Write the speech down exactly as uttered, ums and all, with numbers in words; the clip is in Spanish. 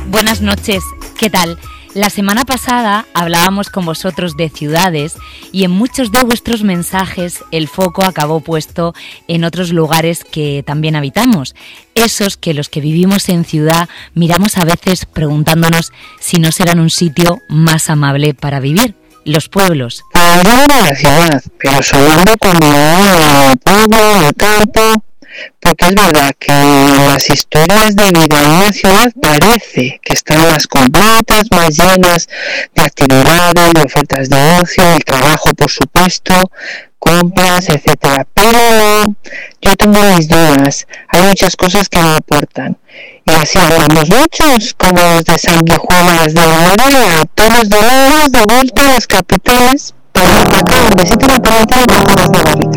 Buenas noches, ¿qué tal? La semana pasada hablábamos con vosotros de ciudades y en muchos de vuestros mensajes el foco acabó puesto en otros lugares que también habitamos. Esos que los que vivimos en ciudad miramos a veces preguntándonos si no serán un sitio más amable para vivir. Los pueblos. Hablar de la ciudad, pero soñando cuando hablo del pueblo, del campo, porque es verdad que las historias de vida en una ciudad parece que están más completas, más llenas de actividades, de ofertas de ocio, de trabajo, por supuesto, compras, etcétera. Pero yo tengo mis dudas, hay muchas cosas que me aportan. Y así hablamos muchos, como los de sanguijuelas de la Marea, todos dorados de vuelta a las capitales, para acá, un besito en la paleta de las de Barrica.